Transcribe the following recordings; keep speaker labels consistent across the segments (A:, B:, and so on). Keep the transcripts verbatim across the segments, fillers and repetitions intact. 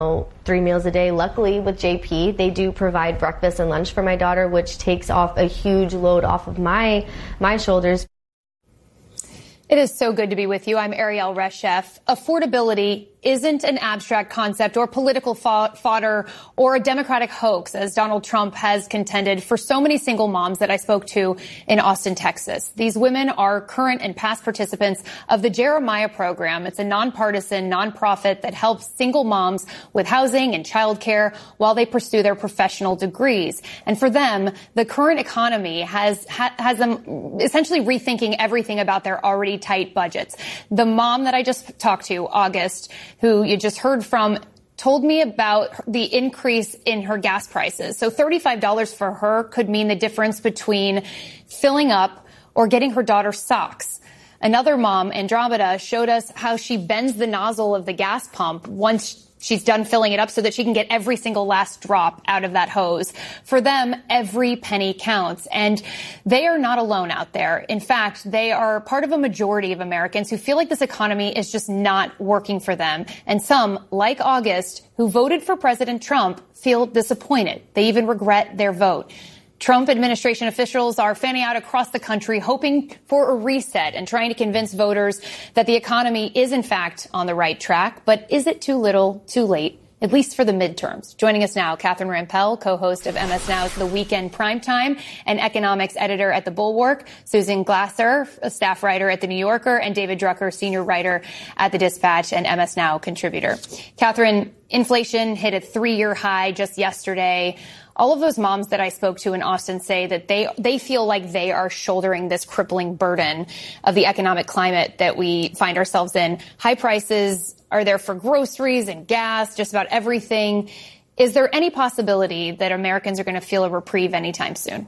A: three meals a day. Luckily, with J P, they do provide breakfast and lunch for my daughter, which takes off a huge load off of my my shoulders.
B: It is so good to be with you. I'm Ariel Reshef. Affordability isn't an abstract concept or political fodder or a Democratic hoax, as Donald Trump has contended for so many single moms that I spoke to in Austin, Texas. These women are current and past participants of the Jeremiah program. It's a nonpartisan nonprofit that helps single moms with housing and childcare while they pursue their professional degrees. And for them, the current economy has ha- has them essentially rethinking everything about their already tight budgets. The mom that I just talked to, August, who you just heard from, told me about the increase in her gas prices. So thirty-five dollars for her could mean the difference between filling up or getting her daughter socks. Another mom, Andromeda, showed us how she bends the nozzle of the gas pump once she's done filling it up so that she can get every single last drop out of that hose. For them, every penny counts. And they are not alone out there. In fact, they are part of a majority of Americans who feel like this economy is just not working for them. And some, like August, who voted for President Trump, feel disappointed. They even regret their vote. Trump administration officials are fanning out across the country, hoping for a reset and trying to convince voters that the economy is, in fact, on the right track. But is it too little, too late, at least for the midterms? Joining us now, Catherine Rampell, co-host of M S Now's The Weekend Primetime and economics editor at The Bulwark, Susan Glasser, a staff writer at The New Yorker, and David Drucker, senior writer at The Dispatch and M S Now contributor. Catherine, inflation hit a three-year high just yesterday. All of those moms that I spoke to in Austin say that they they feel like they are shouldering this crippling burden of the economic climate that we find ourselves in. High prices are there for groceries and gas, just about everything. Is there any possibility that Americans are going to feel a reprieve anytime soon?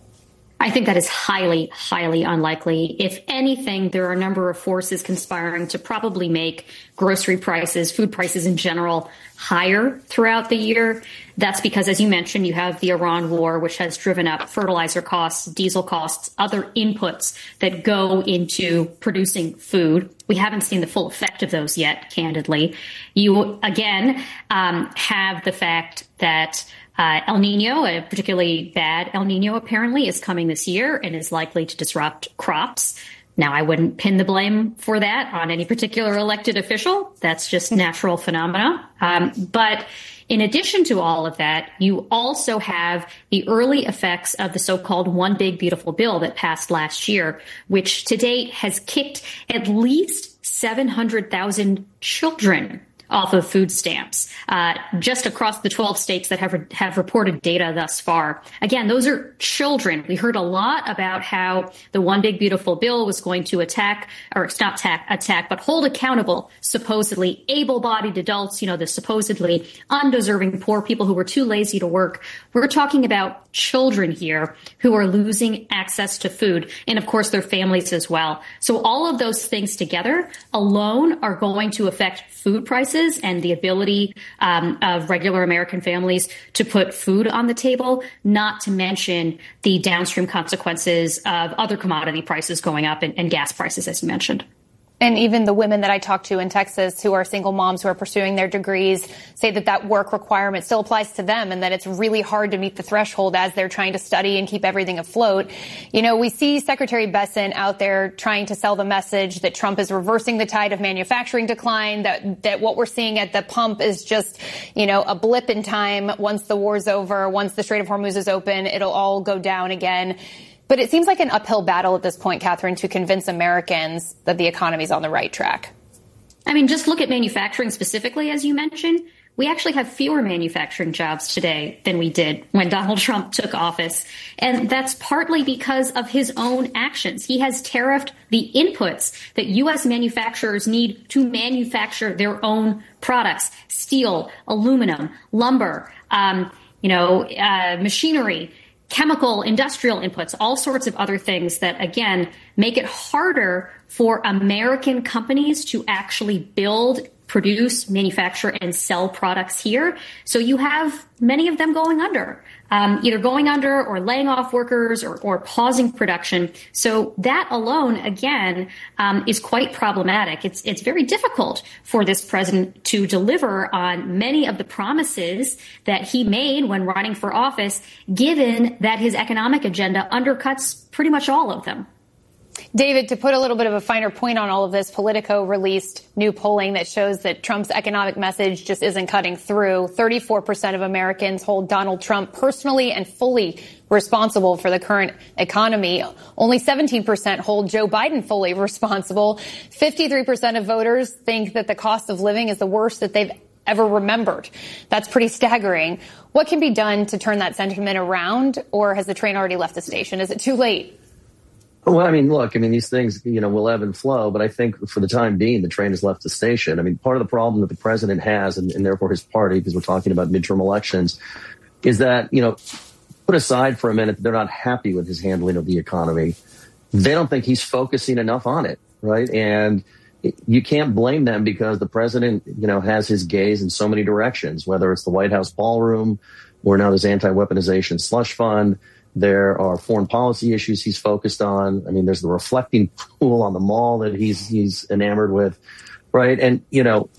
C: I think that is highly, highly unlikely. If anything, there are a number of forces conspiring to probably make grocery prices, food prices in general, higher throughout the year. That's because, as you mentioned, you have the Iran war, which has driven up fertilizer costs, diesel costs, other inputs that go into producing food. We haven't seen the full effect of those yet, candidly. You, again, um, have the fact that Uh, El Nino, a particularly bad El Nino, apparently is coming this year and is likely to disrupt crops. Now, I wouldn't pin the blame for that on any particular elected official. That's just natural phenomena. Um, but in addition to all of that, you also have the early effects of the so-called One Big Beautiful Bill that passed last year, which to date has kicked at least seven hundred thousand children off of food stamps, uh, just across the twelve states that have re- have reported data thus far. Again, those are children. We heard a lot about how the One Big Beautiful Bill was going to attack, or not attack, attack, but hold accountable supposedly able-bodied adults, you know, the supposedly undeserving poor people who were too lazy to work. We're talking about children here who are losing access to food, and of course their families as well. So all of those things together alone are going to affect food prices and the ability um, of regular American families to put food on the table, not to mention the downstream consequences of other commodity prices going up and, and gas prices, as you mentioned.
B: And even the women that I talked to in Texas who are single moms who are pursuing their degrees say that that work requirement still applies to them and that it's really hard to meet the threshold as they're trying to study and keep everything afloat. You know, we see Secretary Bessent out there trying to sell the message that Trump is reversing the tide of manufacturing decline, that, that what we're seeing at the pump is just, you know, a blip in time. Once the war's over, once the Strait of Hormuz is open, it'll all go down again. But it seems like an uphill battle at this point, Catherine, to convince Americans that the economy is on the right track.
C: I mean, just look at manufacturing specifically, as you mentioned. We actually have fewer manufacturing jobs today than we did when Donald Trump took office. And that's partly because of his own actions. He has tariffed the inputs that U S manufacturers need to manufacture their own products: steel, aluminum, lumber, um, you know, uh, machinery, chemical, industrial inputs, all sorts of other things that, again, make it harder for American companies to actually build produce, manufacture, and sell products here. So you have many of them going under, um, either going under or laying off workers or, or pausing production. So that alone, again, um, is quite problematic. It's it's very difficult for this president to deliver on many of the promises that he made when running for office, given that his economic agenda undercuts pretty much all of them.
B: David, to put a little bit of a finer point on all of this, Politico released new polling that shows that Trump's economic message just isn't cutting through. thirty-four percent of Americans hold Donald Trump personally and fully responsible for the current economy. Only seventeen percent hold Joe Biden fully responsible. fifty-three percent of voters think that the cost of living is the worst that they've ever remembered. That's pretty staggering. What can be done to turn that sentiment around, or has the train already left the station? Is it too late?
D: Well, I mean, look, I mean, these things, you know, will ebb and flow, but I think for the time being, the train has left the station. I mean, part of the problem that the president has, and, and therefore his party, because we're talking about midterm elections, is that, you know, put aside for a minute, they're not happy with his handling of the economy. They don't think he's focusing enough on it, right? And you can't blame them because the president, you know, has his gaze in so many directions, whether it's the White House ballroom or now this anti-weaponization slush fund. There are foreign policy issues he's focused on. I mean, there's the reflecting pool on the mall that he's he's enamored with, right? And, you know,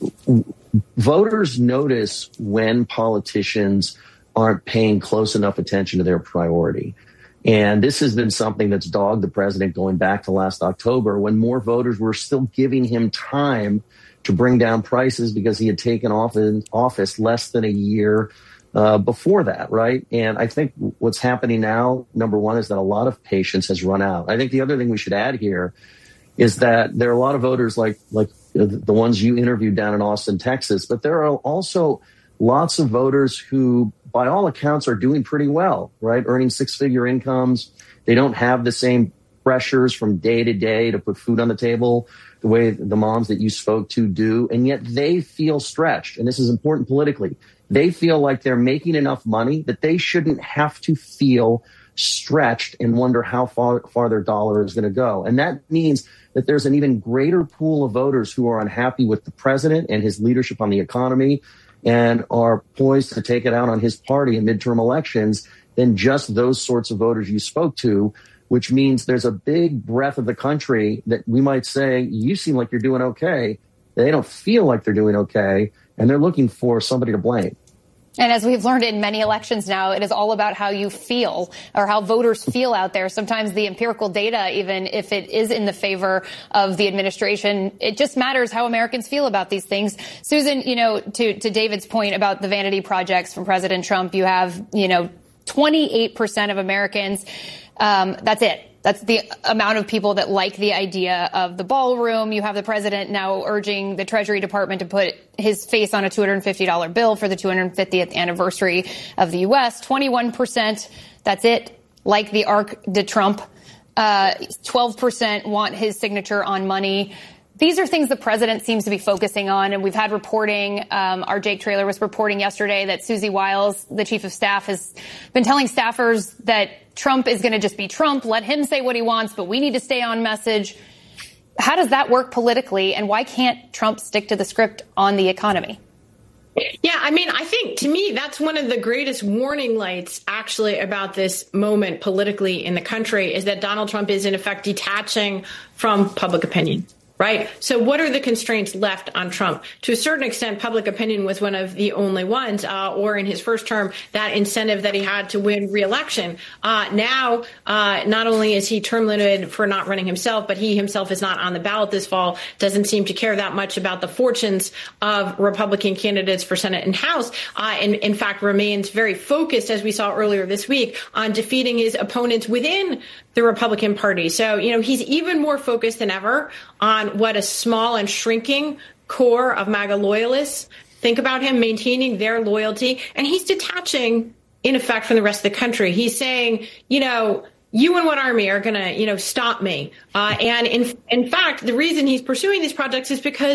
D: voters notice when politicians aren't paying close enough attention to their priority. And this has been something that's dogged the president going back to last October, when more voters were still giving him time to bring down prices because he had taken off in office less than a year Uh, before that, right? And I think what's happening now, number one, is that a lot of patience has run out. I think the other thing we should add here is that there are a lot of voters like like the ones you interviewed down in Austin, Texas, but there are also lots of voters who, by all accounts, are doing pretty well, right? Earning six-figure incomes. They don't have the same pressures from day to day to put food on the table the way the moms that you spoke to do, and yet they feel stretched. And this is important politically. They feel like they're making enough money that they shouldn't have to feel stretched and wonder how far, far their dollar is going to go. And that means that there's an even greater pool of voters who are unhappy with the president and his leadership on the economy and are poised to take it out on his party in midterm elections than just those sorts of voters you spoke to, which means there's a big breadth of the country that we might say, you seem like you're doing okay. They don't feel like they're doing okay, and they're looking for somebody to blame.
B: And as we've learned in many elections now, it is all about how you feel or how voters feel out there. Sometimes the empirical data, even if it is in the favor of the administration, it just matters how Americans feel about these things. Susan, you know, to, to David's point about the vanity projects from President Trump, you have, you know, twenty-eight percent of Americans. Um, that's it. That's the amount of people that like the idea of the ballroom. You have the president now urging the Treasury Department to put his face on a two hundred fifty dollars bill for the two hundred fiftieth anniversary of the U S. twenty-one percent, that's it, like the Arc de Trump. Uh, twelve percent want his signature on money. These are things the president seems to be focusing on, and we've had reporting. Um, our Jake Traylor was reporting yesterday that Susie Wiles, the chief of staff, has been telling staffers that Trump is going to just be Trump. Let him say what he wants, but we need to stay on message. How does that work politically, and why can't Trump stick to the script on the economy?
E: Yeah, I mean, I think to me, that's one of the greatest warning lights actually about this moment politically in the country is that Donald Trump is in effect detaching from public opinion. Right. So what are the constraints left on Trump? To a certain extent, public opinion was one of the only ones, uh, or in his first term, that incentive that he had to win re-election. Uh, now, uh, not only is he term limited for not running himself, but he himself is not on the ballot this fall, doesn't seem to care that much about the fortunes of Republican candidates for Senate and House, uh, and in fact remains very focused, as we saw earlier this week, on defeating his opponents within the Republican Party. So, you know, he's even more focused than ever on what a small and shrinking core of MAGA loyalists think about him, maintaining their loyalty. And he's detaching, in effect, from the rest of the country. He's saying, you know, you and what army are going to, you know, stop me? Uh, and in in fact, the reason he's pursuing these projects is because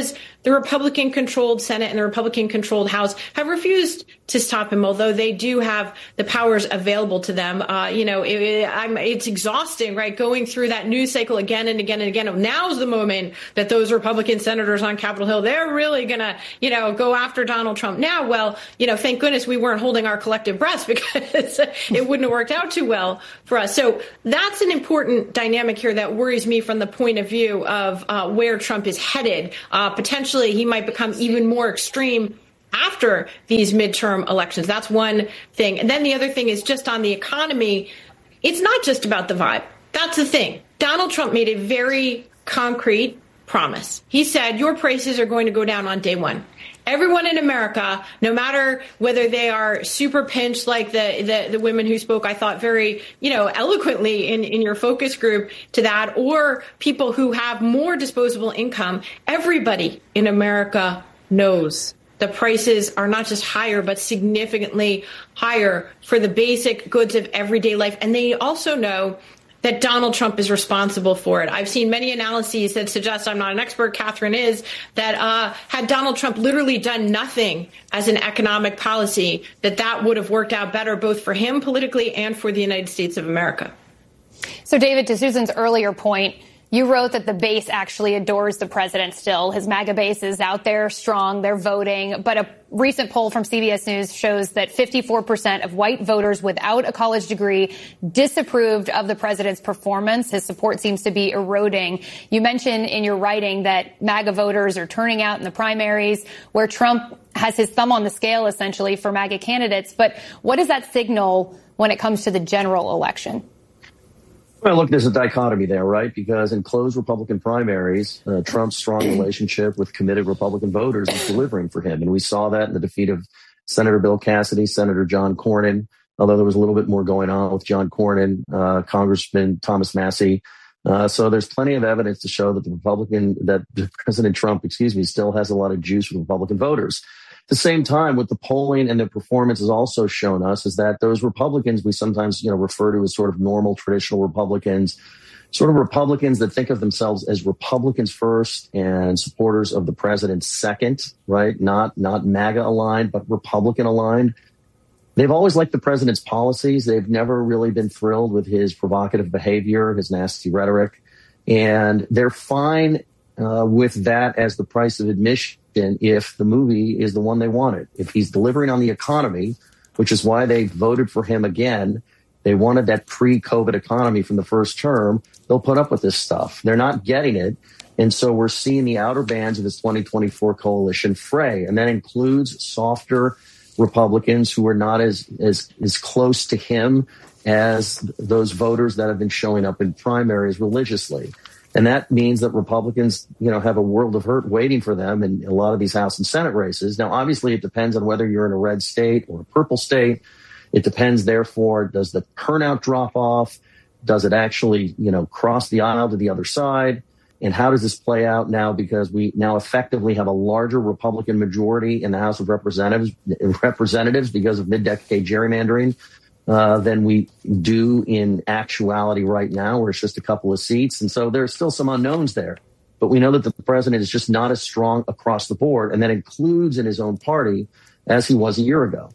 E: the Republican-controlled Senate and the Republican-controlled House have refused to stop him, although they do have the powers available to them. Uh, you know, it, it, I'm, it's exhausting, right, going through that news cycle again and again and again. Now's the moment that those Republican senators on Capitol Hill, they're really going to, you know, go after Donald Trump now. Well, you know, thank goodness we weren't holding our collective breaths, because it wouldn't have worked out too well for us. So that's an important dynamic here that worries me from the point of view of uh, where Trump is headed. Uh, potentially, he might become even more extreme after these midterm elections. That's one thing. And then the other thing is just on the economy. It's not just about the vibe. That's the thing. Donald Trump made a very concrete promise. He said, your prices are going to go down on day one. Everyone in America, no matter whether they are super pinched, like the, the, the women who spoke, I thought, very, you know, eloquently in, in your focus group to that, or people who have more disposable income, everybody in America knows the prices are not just higher, but significantly higher for the basic goods of everyday life. And they also know that Donald Trump is responsible for it. I've seen many analyses that suggest, I'm not an expert, Catherine is, that uh, had Donald Trump literally done nothing as an economic policy, that that would have worked out better both for him politically and for the United States of America.
B: So, David, to Susan's earlier point, you wrote that the base actually adores the president still. His MAGA base is out there strong. They're voting. But a recent poll from C B S News shows that fifty-four percent of white voters without a college degree disapproved of the president's performance. His support seems to be eroding. You mentioned in your writing that MAGA voters are turning out in the primaries where Trump has his thumb on the scale, essentially, for MAGA candidates. But what does that signal when it comes to the general election?
D: Well, look, there's a dichotomy there, right? Because in closed Republican primaries, uh, Trump's strong relationship with committed Republican voters is delivering for him. And we saw that in the defeat of Senator Bill Cassidy, Senator John Cornyn, although there was a little bit more going on with John Cornyn, uh, Congressman Thomas Massie. Uh, so there's plenty of evidence to show that the Republican, that President Trump, excuse me, still has a lot of juice with Republican voters. At the same time, what the polling and the performance has also shown us is that those Republicans we sometimes, you know, refer to as sort of normal, traditional Republicans, sort of Republicans that think of themselves as Republicans first and supporters of the president second, right? Not, not MAGA aligned, but Republican aligned. They've always liked the president's policies. They've never really been thrilled with his provocative behavior, his nasty rhetoric, and they're fine uh, with that as the price of admission if the movie is the one they wanted. If he's delivering on the economy, which is why they voted for him again, they wanted that pre-COVID economy from the first term, they'll put up with this stuff. They're not getting it. And so we're seeing the outer bands of this twenty twenty-four coalition fray. And that includes softer Republicans who are not as, as, as close to him as those voters that have been showing up in primaries religiously. And that means that Republicans, you know, have a world of hurt waiting for them in a lot of these House and Senate races. Now, obviously, it depends on whether you're in a red state or a purple state. It depends, therefore, does the turnout drop off? Does it actually, you know, cross the aisle to the other side? And how does this play out now? Because we now effectively have a larger Republican majority in the House of Representatives, representatives because of mid-decade gerrymandering. Uh, than we do in actuality right now, where it's just a couple of seats. And so there's still some unknowns there. But we know that the president is just not as strong across the board, and that includes in his own party as he was a year ago.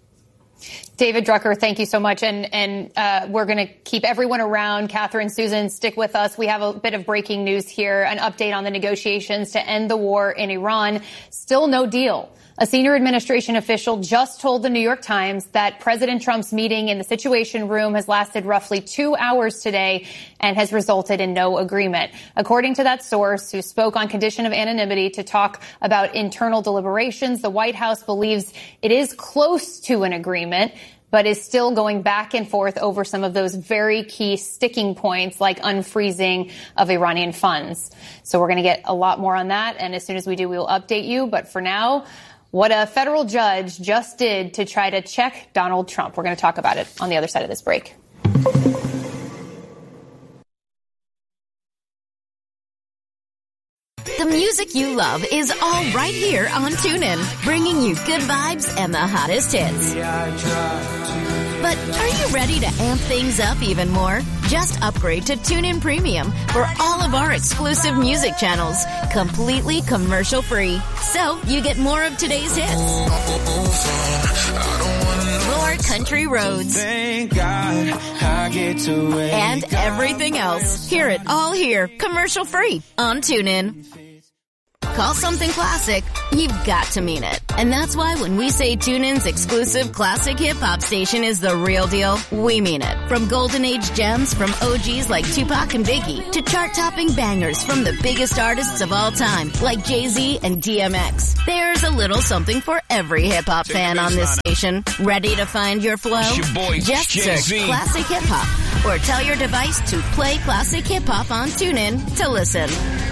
B: David Drucker, thank you so much. And, and uh, we're going to keep everyone around. Catherine, Susan, stick with us. We have a bit of breaking news here, an update on the negotiations to end the war in Iran. Still no deal. A senior administration official just told the New York Times that President Trump's meeting in the Situation Room has lasted roughly two hours today and has resulted in no agreement. According to that source, who spoke on condition of anonymity to talk about internal deliberations, the White House believes it is close to an agreement, but is still going back and forth over some of those very key sticking points like unfreezing of Iranian funds. So we're going to get a lot more on that. And as soon as we do, we will update you. But for now, what a federal judge just did to try to check Donald Trump. We're going to talk about it on the other side of this break.
F: The music you love is all right here on TuneIn, bringing you good vibes and the hottest hits. But are you ready to amp things up even more? Just upgrade to TuneIn Premium for all of our exclusive music channels, completely commercial-free. So you get more of today's hits, more country roads,
G: Thank God I get to wake
F: and everything else. Hear it all here, commercial-free on TuneIn. Call something classic, you've got to mean it. And that's why when we say TuneIn's exclusive classic hip-hop station is the real deal, we mean it. From golden age gems from O Gs like Tupac and Biggie to chart-topping bangers from the biggest artists of all time like Jay-Z and D M X. There's a little something for every hip-hop fan on this station. Ready to find your flow?
G: Your boy,
F: Just search
G: Jay-Z.
F: Classic Hip Hop or tell your device to play Classic Hip Hop on TuneIn to listen.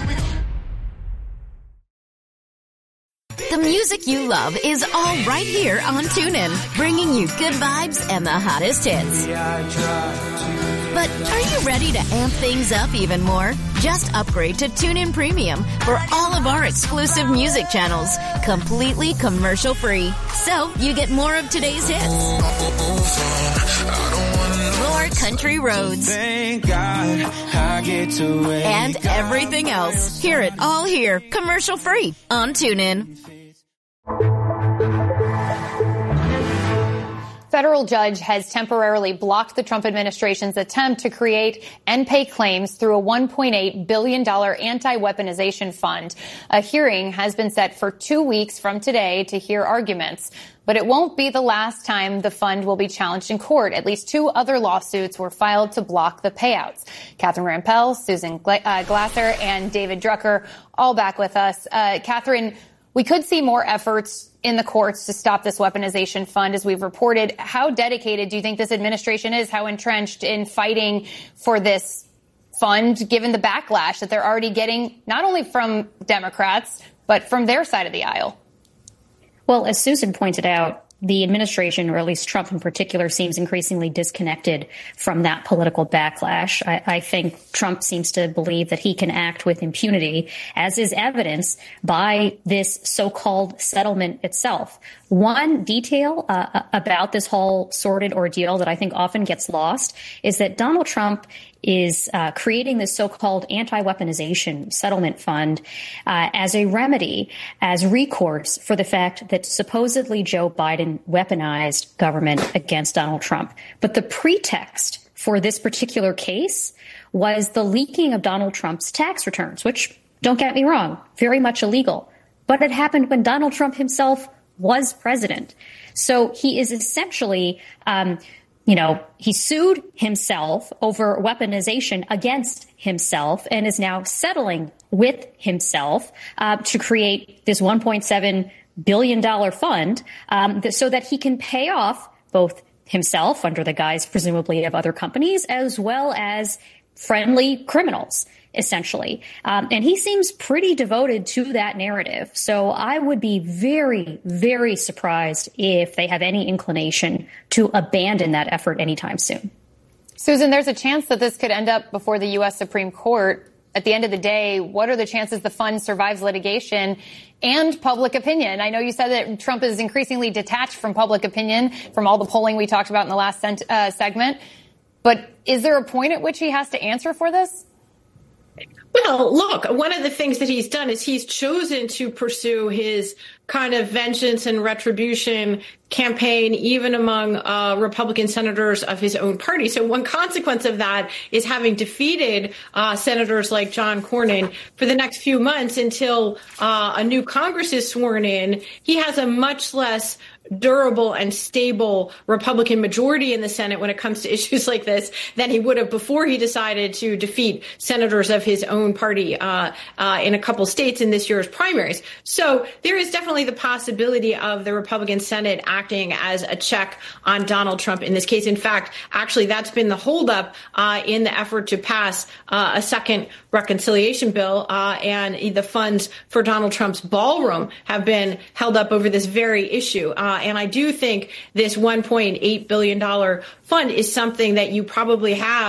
F: The music you love is all right here on TuneIn, bringing you good vibes and the hottest hits. But are you ready to amp things up even more? Just upgrade to TuneIn Premium for all of our exclusive music channels, completely commercial-free. So you get more of today's hits, more country roads,
G: Thank God I get to wake
F: and everything else. Hear it all here, commercial-free on TuneIn.
B: Federal judge has temporarily blocked the Trump administration's attempt to create and pay claims through a one point eight billion dollars anti-weaponization fund. A hearing has been set for two weeks from today to hear arguments. But it won't be the last time the fund will be challenged in court. At least two other lawsuits were filed to block the payouts. Catherine Rampell, Susan Glasser, and David Drucker all back with us. Uh, Catherine, we could see more efforts in the courts to stop this weaponization fund, as we've reported. How dedicated do you think this administration is? How entrenched in fighting for this fund, given the backlash that they're already getting, not only from Democrats, but from their side of the aisle?
C: Well, as Susan pointed out, the administration, or at least Trump in particular, seems increasingly disconnected from that political backlash. I, I think Trump seems to believe that he can act with impunity, as is evidenced by this so-called settlement itself. One detail uh, about this whole sordid ordeal that I think often gets lost is that Donald Trump is uh, creating this so-called anti-weaponization settlement fund uh, as a remedy, as recourse for the fact that supposedly Joe Biden weaponized government against Donald Trump. But the pretext for this particular case was the leaking of Donald Trump's tax returns, which, don't get me wrong, very much illegal. But it happened when Donald Trump himself was president. So he is essentially um You know, he sued himself over weaponization against himself and is now settling with himself uh, to create this one point seven billion dollars fund um, th- so that he can pay off both himself under the guise, presumably, of other companies, as well as friendly criminals, essentially. Um, and he seems pretty devoted to that narrative. So I would be very, very surprised if they have any inclination to abandon that effort anytime soon.
B: Susan, there's a chance that this could end up before the U S Supreme Court. At the end of the day, what are the chances the fund survives litigation and public opinion? I know you said that Trump is increasingly detached from public opinion from all the polling we talked about in the last cent- uh, segment. But is there a point at which he has to answer for this?
E: Well, look, one of the things that he's done is he's chosen to pursue his kind of vengeance and retribution campaign, even among uh, Republican senators of his own party. So one consequence of that is having defeated uh, senators like John Cornyn for the next few months until uh, a new Congress is sworn in. He has a much less durable and stable Republican majority in the Senate when it comes to issues like this than he would have before he decided to defeat senators of his own party uh, uh, in a couple states in this year's primaries. So there is definitely the possibility of the Republican Senate acting as a check on Donald Trump in this case. In fact, actually, that's been the holdup uh, in the effort to pass uh, a second reconciliation bill, uh, and the funds for Donald Trump's ballroom have been held up over this very issue. Uh, and I do think this one point eight billion dollars fund is something that you probably have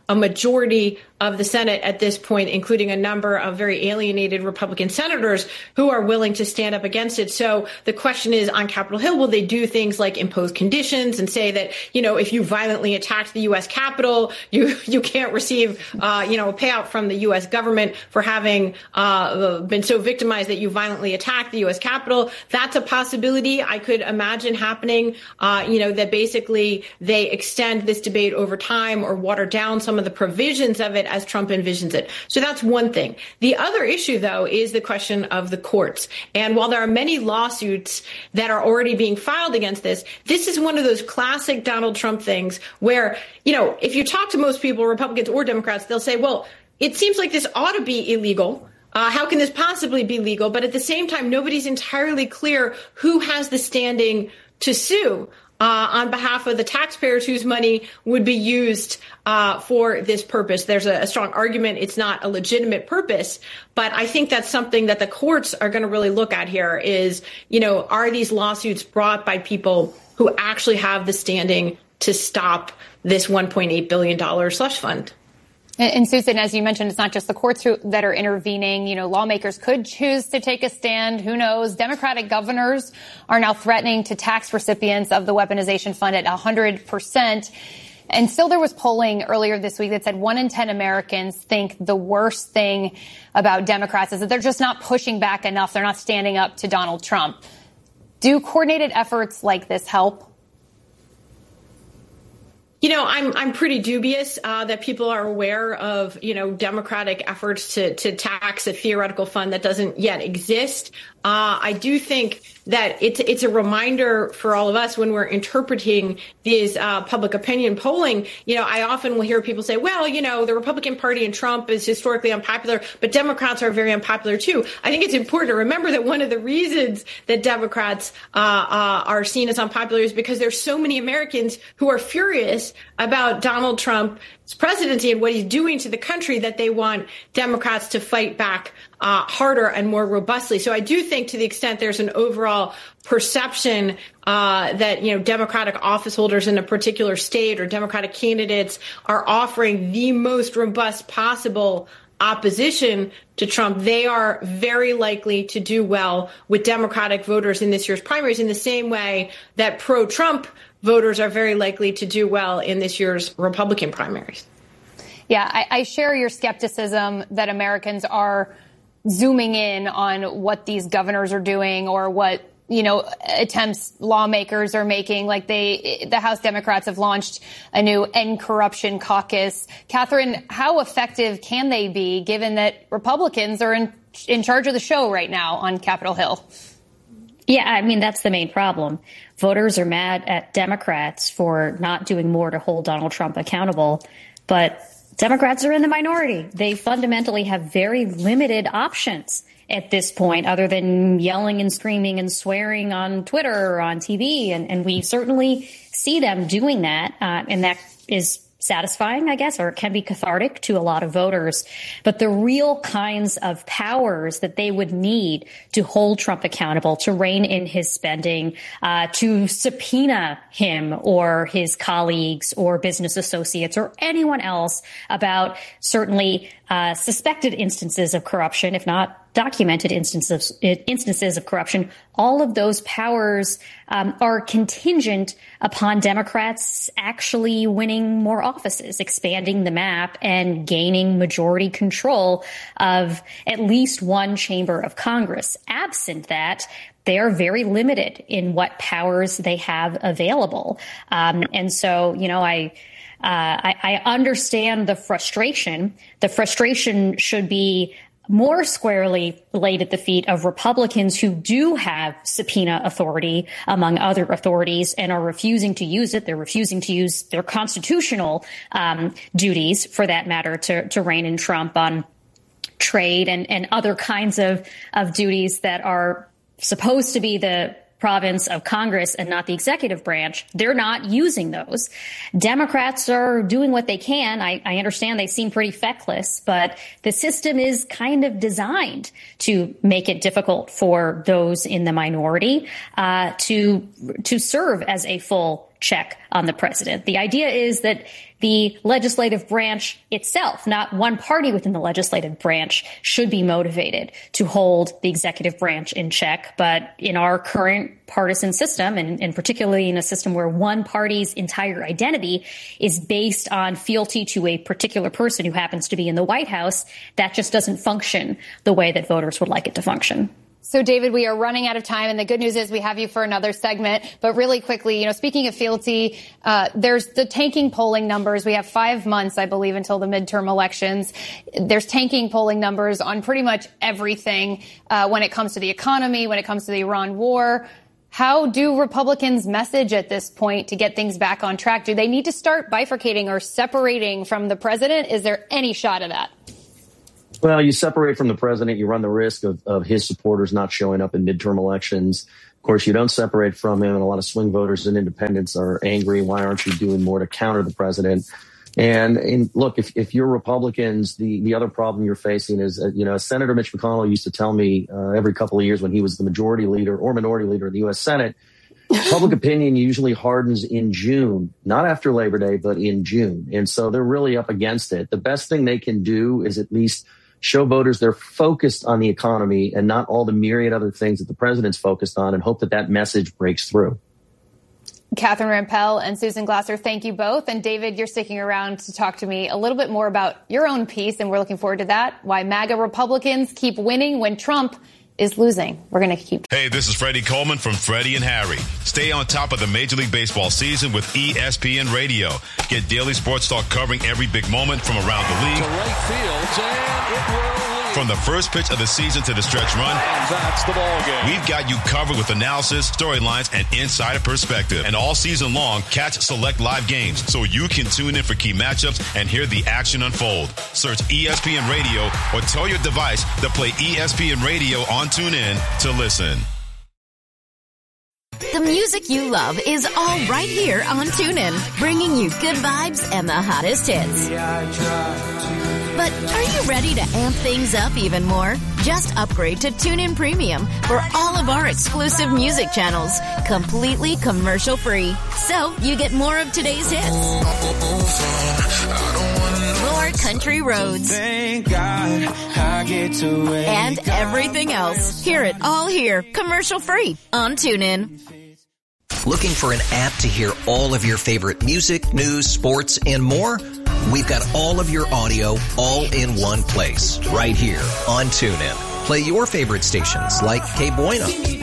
E: a majority of the Senate at this point, including a number of very alienated Republican senators who are willing to stand up against it. So the question is, on Capitol Hill, will they do things like impose conditions and say that, you know, if you violently attacked the U S Capitol, you you can't receive, uh, you know, a payout from the U S government for having uh, been so victimized that you violently attacked the U S Capitol? That's a possibility I could imagine happening, uh, you know, that basically they extend this debate over time or water down some of the provisions of it as Trump envisions it. So that's one thing. The other issue, though, is the question of the courts. And while there are many lawsuits that are already being filed against this, this is one of those classic Donald Trump things where, you know, if you talk to most people, Republicans or Democrats, they'll say, well, it seems like this ought to be illegal. Uh, how can this possibly be legal? But at the same time, nobody's entirely clear who has the standing to sue Uh, on behalf of the taxpayers whose money would be used uh, for this purpose. There's a, a strong argument it's not a legitimate purpose, but I think that's something that the courts are going to really look at here is, you know, are these lawsuits brought by people who actually have the standing to stop this one point eight billion dollars slush fund?
B: And, and Susan, as you mentioned, it's not just the courts who, that are intervening. You know, lawmakers could choose to take a stand. Who knows? Democratic governors are now threatening to tax recipients of the weaponization fund at one hundred percent. And still there was polling earlier this week that said one in ten Americans think the worst thing about Democrats is that they're just not pushing back enough. They're not standing up to Donald Trump. Do coordinated efforts like this help?
E: You know, I'm I'm pretty dubious uh, that people are aware of, you know, Democratic efforts to to tax a theoretical fund that doesn't yet exist. Uh, I do think that it's it's a reminder for all of us when we're interpreting these uh, public opinion polling. You know, I often will hear people say, well, you know, the Republican Party and Trump is historically unpopular, but Democrats are very unpopular, too. I think it's important to remember that one of the reasons that Democrats uh, uh, are seen as unpopular is because there's so many Americans who are furious about Donald Trump's presidency and what he's doing to the country that they want Democrats to fight back uh, harder and more robustly. So I do think to the extent there's an overall perception uh, that, you know, Democratic office holders in a particular state or Democratic candidates are offering the most robust possible opposition to Trump, they are very likely to do well with Democratic voters in this year's primaries in the same way that pro-Trump voters are very likely to do well in this year's Republican primaries.
B: Yeah, I, I share your skepticism that Americans are zooming in on what these governors are doing or what, you know, attempts lawmakers are making. Like they, the House Democrats have launched a new End Corruption Caucus. Catherine, how effective can they be given that Republicans are in, in charge of the show right now on Capitol Hill?
C: Yeah, I mean, that's the main problem. Voters are mad at Democrats for not doing more to hold Donald Trump accountable. But Democrats are in the minority. They fundamentally have very limited options at this point, other than yelling and screaming and swearing on Twitter or on T V. And, and we certainly see them doing that. Uh, and that is satisfying, I guess, or it can be cathartic to a lot of voters. But the real kinds of powers that they would need to hold Trump accountable, to rein in his spending, uh, to subpoena him or his colleagues or business associates or anyone else about certainly uh, suspected instances of corruption, if not documented instances instances of corruption, all of those powers um, are contingent upon Democrats actually winning more offices, expanding the map, and gaining majority control of at least one chamber of Congress. Absent that, they are very limited in what powers they have available. Um, and so, you know, I. Uh, I, I understand the frustration. The frustration should be more squarely laid at the feet of Republicans who do have subpoena authority, among other authorities, and are refusing to use it. They're refusing to use their constitutional um, duties, for that matter, to, to rein in Trump on trade and, and other kinds of, of duties that are supposed to be the province of Congress and not the executive branch. They're not using those. Democrats are doing what they can. I, I understand they seem pretty feckless, but the system is kind of designed to make it difficult for those in the minority uh, to to serve as a full check on the president. The idea is that the legislative branch itself, not one party within the legislative branch, should be motivated to hold the executive branch in check. But in our current partisan system, and, and particularly in a system where one party's entire identity is based on fealty to a particular person who happens to be in the White House, that just doesn't function the way that voters would like it to function.
B: So, David, we are running out of time, and the good news is we have you for another segment. But really quickly, you know, speaking of fealty, uh, there's the tanking polling numbers. We have five months, I believe, until the midterm elections. There's tanking polling numbers on pretty much everything uh, when it comes to the economy, when it comes to the Iran war. How do Republicans message at this point to get things back on track? Do they need to start bifurcating or separating from the president? Is there any shot of that?
D: Well, you separate from the president, you run the risk of, of his supporters not showing up in midterm elections. Of course, you don't separate from him, and a lot of swing voters and independents are angry. Why aren't you doing more to counter the president? And, and look, if, if you're Republicans, the, the other problem you're facing is, uh, you know, Senator Mitch McConnell used to tell me uh, every couple of years when he was the majority leader or minority leader of the U S Senate, public opinion usually hardens in June, not after Labor Day, but in June. And so they're really up against it. The best thing they can do is at least show voters they're focused on the economy and not all the myriad other things that the president's focused on, and hope that that message breaks through.
B: Catherine Rampell and Susan Glasser, thank you both. And David, you're sticking around to talk to me a little bit more about your own piece, and we're looking forward to that. Why MAGA Republicans keep winning when Trump is losing. We're going to keep.
H: Hey, this is Freddie Coleman from Freddie and Harry. Stay on top of the Major League Baseball season with E S P N Radio. Get daily sports talk covering every big moment from around the league.
I: To right field, and it will lead.
H: From the first pitch of the season to the stretch run,
I: and that's the ball game.
H: We've got you covered with analysis, storylines, and insider perspective. And all season long, catch select live games so you can tune in for key matchups and hear the action unfold. Search E S P N Radio or tell your device to play E S P N Radio on TuneIn to listen.
F: The music you love is all right here on TuneIn, bringing you good vibes and the hottest hits. But are you ready to amp things up even more? Just upgrade to TuneIn Premium for all of our exclusive music channels, completely commercial-free. So you get more of today's hits, more country roads,
G: Thank God I get to wake
F: and everything else. Hear it all here, commercial-free on TuneIn.
J: Looking for an app to hear all of your favorite music, news, sports, and more? We've got all of your audio all in one place, right here on TuneIn. Play your favorite stations like K Bueno,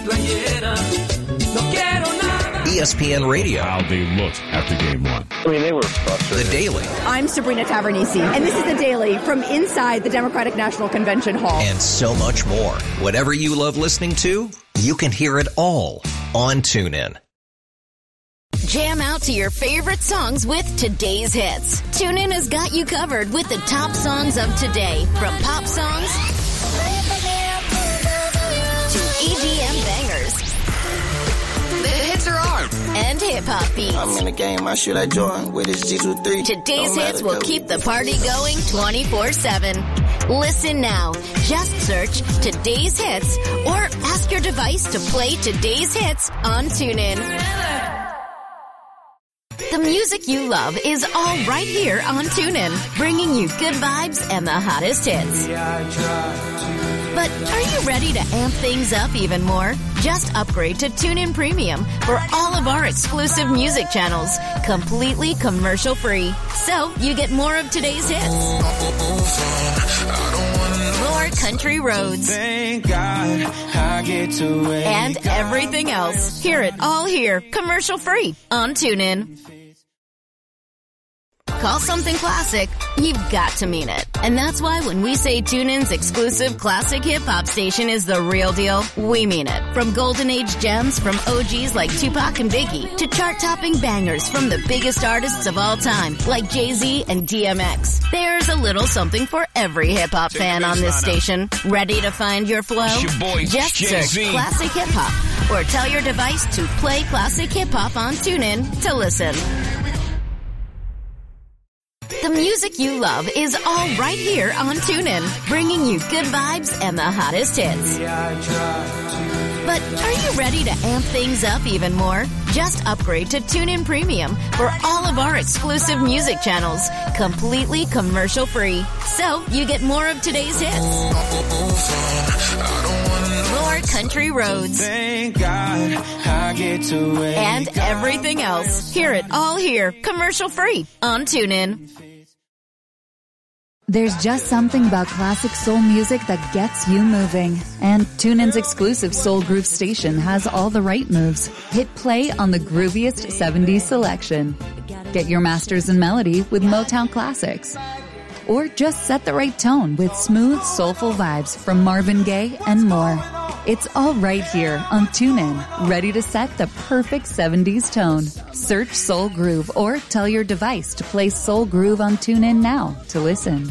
J: E S P N Radio.
K: How they looked after game one.
L: I mean, they were frustrated.
J: The Daily.
M: I'm Sabrina Tavernisi, and this is The Daily from inside the Democratic National Convention Hall.
J: And so much more. Whatever you love listening to, you can hear it all on TuneIn.
F: Jam out to your favorite songs with today's hits. TuneIn has got you covered with the top songs of today, from pop songs to E D M bangers. The hits are on. And hip-hop beats.
N: I'm in the game, I should I join with this G two three.
F: Today's hits will keep the party going twenty-four seven. Listen now. Just search Today's Hits or ask your device to play Today's Hits on TuneIn. The music you love is all right here on TuneIn, bringing you good vibes and the hottest hits. But are you ready to amp things up even more? Just upgrade to TuneIn Premium for all of our exclusive music channels, completely commercial-free. So you get more of today's hits, more country roads,
G: Thank God I get to wake
F: and everything else. Hear it all here, commercial-free on TuneIn. Call something classic, you've got to mean it. And that's why when we say TuneIn's exclusive classic hip-hop station is the real deal, we mean it. From golden age gems from O Gs like Tupac and Biggie to chart-topping bangers from the biggest artists of all time like Jay-Z and D M X. There's a little something for every hip-hop fan on this station. Ready to find your flow?
G: Your boy,
F: Just
G: Jay-Z.
F: search Classic Hip-Hop or tell your device to play Classic Hip-Hop on TuneIn to listen. The music you love is all right here on TuneIn, bringing you good vibes and the hottest hits. But are you ready to amp things up even more? Just upgrade to TuneIn Premium for all of our exclusive music channels, completely commercial free. So you get more of today's hits, more country roads,
G: Thank God I get to wake
F: and everything else. Hear it all here, commercial free on TuneIn.
L: There's just something about classic soul music that gets you moving. And TuneIn's exclusive Soul Groove station has all the right moves. Hit play on the grooviest seventies selection. Get your masters in melody with Motown classics. Or just set the right tone with smooth, soulful vibes from Marvin Gaye and more. It's all right here on TuneIn, ready to set the perfect seventies tone. Search Soul Groove or tell your device to play Soul Groove on TuneIn now to listen.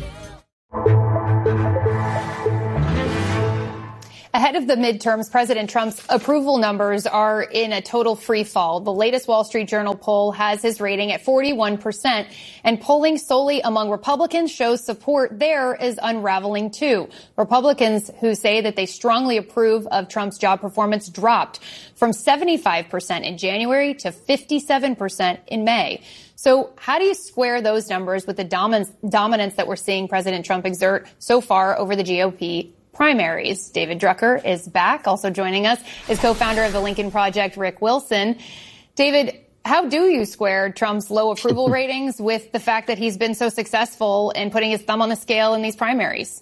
B: Ahead of the midterms, President Trump's approval numbers are in a total free fall. The latest Wall Street Journal poll has his rating at forty-one percent, and polling solely among Republicans shows support there is unraveling too. Republicans who say that they strongly approve of Trump's job performance dropped from seventy-five percent in January to fifty-seven percent in May. So how do you square those numbers with the dominance, dominance that we're seeing President Trump exert so far over the G O P primaries? David Drucker is back. Also joining us is co-founder of the Lincoln Project, Rick Wilson. David, how do you square Trump's low approval ratings with the fact that he's been so successful in putting his thumb on the scale in these primaries?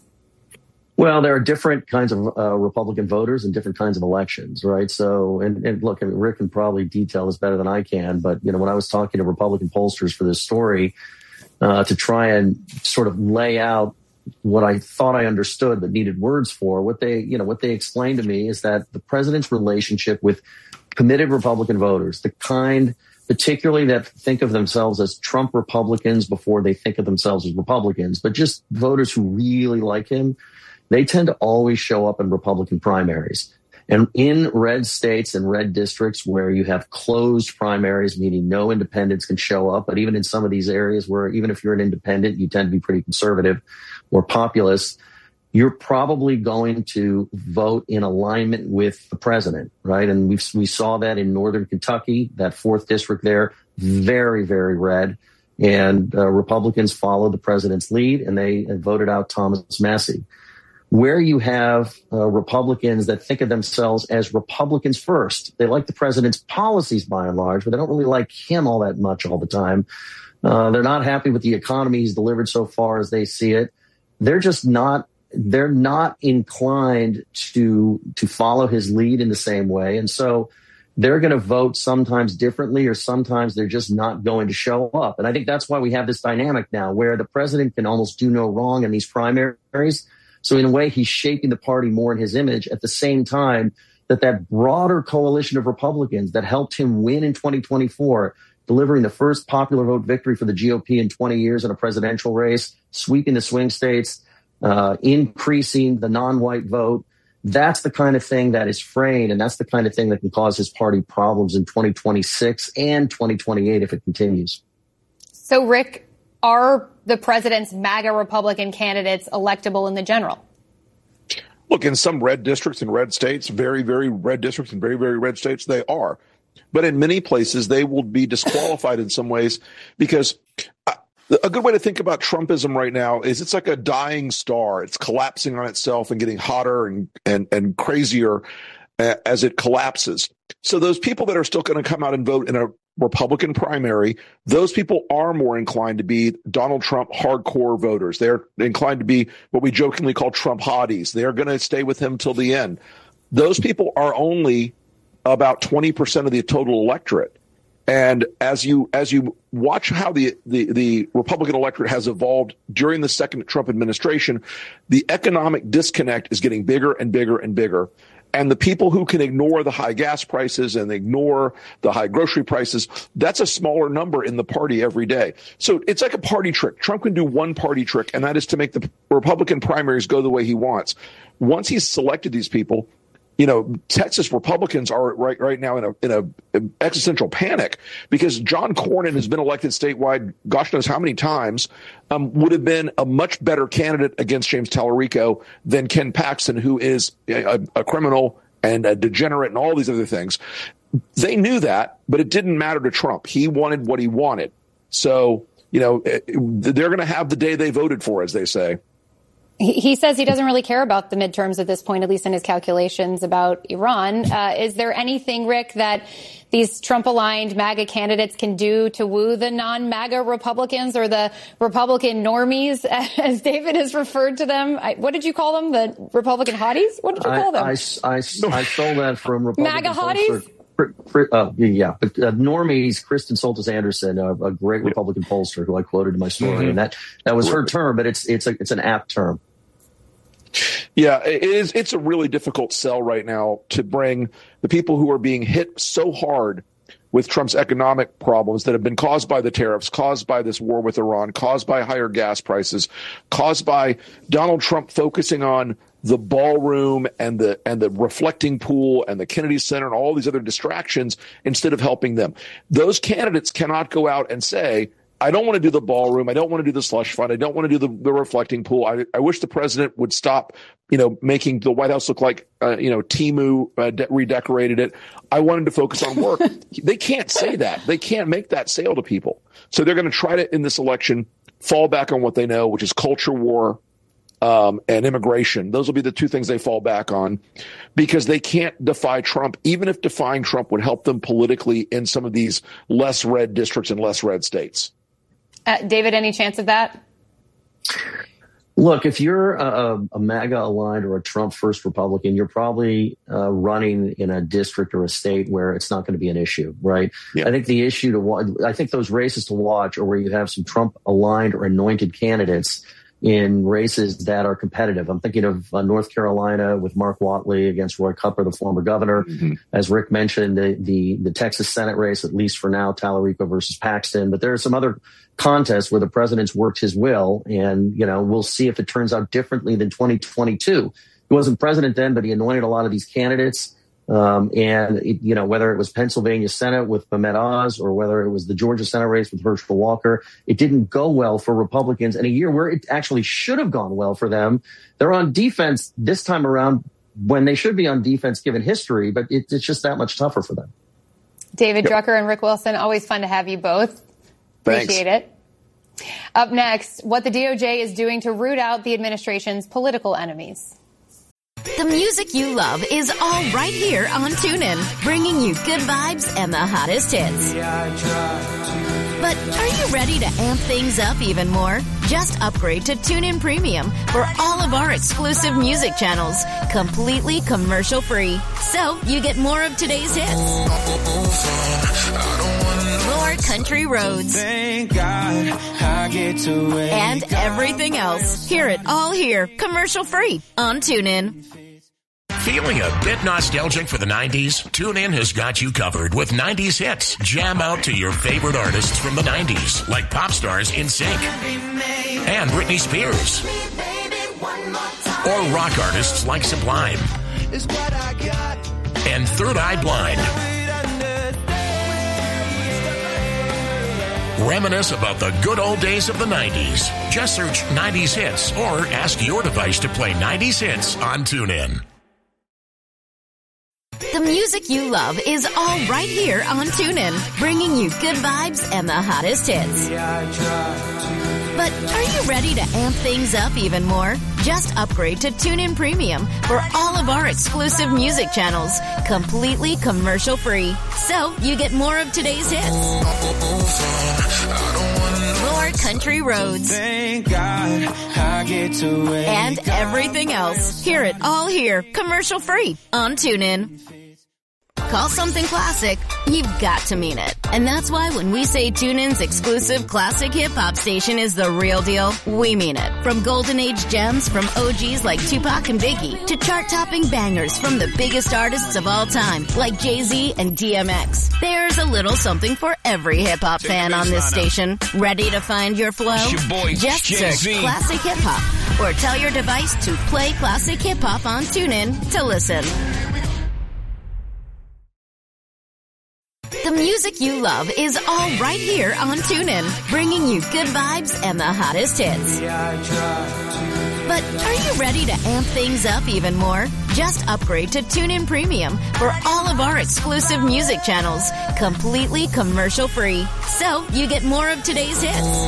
D: Well, there are different kinds of uh, Republican voters and different kinds of elections, right? So, and, and look, I mean, Rick can probably detail this better than I can, but, you know, when I was talking to Republican pollsters for this story, uh, to try and sort of lay out what I thought I understood but needed words for, what they, you know, what they explained to me is that the president's relationship with committed Republican voters, the kind particularly that think of themselves as Trump Republicans before they think of themselves as Republicans, but just voters who really like him, they tend to always show up in Republican primaries. And in red states and red districts where you have closed primaries, meaning no independents can show up, but even in some of these areas where even if you're an independent, you tend to be pretty conservative or populist, you're probably going to vote in alignment with the president, right? And we we saw that in northern Kentucky, that fourth district there, very, very red. And uh, Republicans followed the president's lead, and they voted out Thomas Massie. Where you have uh, Republicans that think of themselves as Republicans first, they like the president's policies by and large, but they don't really like him all that much all the time. Uh, they're not happy with the economy he's delivered so far as they see it. They're just not, they're not inclined to, to follow his lead in the same way. And so they're going to vote sometimes differently, or sometimes they're just not going to show up. And I think that's why we have this dynamic now where the president can almost do no wrong in these primaries. So in a way, he's shaping the party more in his image at the same time that that broader coalition of Republicans that helped him win in twenty twenty-four, delivering the first popular vote victory for the G O P in twenty years in a presidential race, sweeping the swing states, uh, increasing the non-white vote. That's the kind of thing that is fraying, and that's the kind of thing that can cause his party problems in twenty twenty-six and twenty twenty-eight if it continues.
B: So, Rick, are the president's MAGA Republican candidates electable in the general?
O: Look, in some red districts and red states, very, very red districts and very, very red states, they are. But in many places, they will be disqualified in some ways because uh, a good way to think about Trumpism right now is it's like a dying star. It's collapsing on itself and getting hotter and, and, and crazier uh, as it collapses. So those people that are still going to come out and vote in a Republican primary, those people are more inclined to be Donald Trump hardcore voters. They're inclined to be what we jokingly call Trump hotties. They're going to stay with him till the end. Those people are only about twenty percent of the total electorate. And as you as you watch how the, the, the Republican electorate has evolved during the second Trump administration, the economic disconnect is getting bigger and bigger and bigger. And the people who can ignore the high gas prices and ignore the high grocery prices, that's a smaller number in the party every day. So it's like a party trick. Trump can do one party trick, and that is to make the Republican primaries go the way he wants. Once he's selected these people, you know, Texas Republicans are right right now in a in a existential panic because John Cornyn has been elected statewide, gosh knows how many times, um, would have been a much better candidate against James Tallarico than Ken Paxton, who is a, a criminal and a degenerate and all these other things. They knew that, but it didn't matter to Trump. He wanted what he wanted. So, you know, they're going to have the day they voted for, as they say.
B: He says he doesn't really care about the midterms at this point, at least in his calculations about Iran. Uh, is there anything, Rick, that these Trump-aligned MAGA candidates can do to woo the non-MAGA Republicans or the Republican normies, as David has referred to them? I, what did you call them? The Republican hotties? What did you call them?
D: I, I, I, I stole that from Republican
B: MAGA hotties?
D: Uh, yeah, but uh, normies, Kristen Soltis Anderson, uh, a great Republican pollster who I quoted in my story, mm-hmm. and that that was her term, but it's it's a it's an apt term.
O: Yeah, it is. It's a really difficult sell right now to bring the people who are being hit so hard with Trump's economic problems that have been caused by the tariffs, caused by this war with Iran, caused by higher gas prices, caused by Donald Trump focusing on the ballroom and the and the reflecting pool and the Kennedy Center and all these other distractions instead of helping them. Those candidates cannot go out and say, I don't want to do the ballroom. I don't want to do the slush fund. I don't want to do the, the reflecting pool. I, I wish the president would stop, you know, making the White House look like, uh, you know, Timu uh, de- redecorated it. I wanted to focus on work. They can't say that. They can't make that sale to people. So they're going to try to, in this election, fall back on what they know, which is culture war um, and immigration. Those will be the two things they fall back on because they can't defy Trump, even if defying Trump would help them politically in some of these less red districts and less red states.
B: Uh, David, any chance of that?
D: Look, if you're a, a MAGA aligned or a Trump first Republican, you're probably uh, running in a district or a state where it's not going to be an issue, right? Yeah. I think the issue to watch, I think those races to watch are where you have some Trump aligned or anointed candidates in races that are competitive. I'm thinking of uh, North Carolina with Mark Whatley against Roy Cooper, the former governor. Mm-hmm. As Rick mentioned, the, the the Texas Senate race, at least for now, Tallarico versus Paxton. But there are some other contests where the president's worked his will, and you know we'll see if it turns out differently than twenty twenty-two. He wasn't president then, but he anointed a lot of these candidates. Um, and, it, you know, whether it was Pennsylvania Senate with Mehmet Oz or whether it was the Georgia Senate race with Herschel Walker, it didn't go well for Republicans in a year where it actually should have gone well for them. They're on defense this time around when they should be on defense given history, but it, it's just that much tougher for them.
B: David yep. Drucker and Rick Wilson, always fun to have you both. Appreciate
O: Thanks.
B: it. Up next, what the D O J is doing to root out the administration's political enemies.
F: The music you love is all right here on TuneIn, bringing you good vibes and the hottest hits. But are you ready to amp things up even more? Just upgrade to TuneIn Premium for all of our exclusive music channels, completely commercial-free. So you get more of today's hits, more country roads,
G: Thank God I get to wake
F: and everything else. Hear it all here, commercial-free on TuneIn.
P: Feeling a bit nostalgic for the nineties? TuneIn has got you covered with nineties hits. Jam out to your favorite artists from the nineties, like pop stars NSYNC and Britney Spears, or rock artists like Sublime and Third Eye Blind. Reminisce about the good old days of the nineties. Just search nineties hits or ask your device to play nineties hits on TuneIn.
F: The music you love is all right here on TuneIn, bringing you good vibes and the hottest hits. But are you ready to amp things up even more? Just upgrade to TuneIn Premium for all of our exclusive music channels, completely commercial-free. So you get more of today's hits, more country roads,
G: Thank God I get to wake
F: and everything else. Hear it all here, commercial-free on TuneIn. Call something classic, you've got to mean it. And that's why when we say TuneIn's exclusive classic hip-hop station is the real deal, we mean it. From golden age gems from O Gs like Tupac and Biggie to chart-topping bangers from the biggest artists of all time like Jay-Z and D M X. There's a little something for every hip-hop fan on this station. Ready to find your flow?
P: Your boy,
F: Just
P: Jay-Z.
F: search Classic Hip-Hop or tell your device to play Classic Hip-Hop on TuneIn to listen. The music you love is all right here on TuneIn, bringing you good vibes and the hottest hits. But are you ready to amp things up even more? Just upgrade to TuneIn Premium for all of our exclusive music channels, completely commercial-free. So you get more of today's hits,